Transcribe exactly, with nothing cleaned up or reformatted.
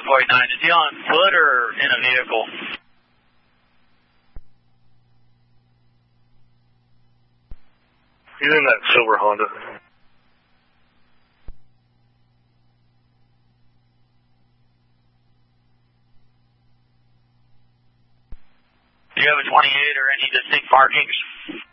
forty-nine. Is he on foot or in a vehicle? He's in that silver Honda. Do you have a twenty-eight or any distinct markings?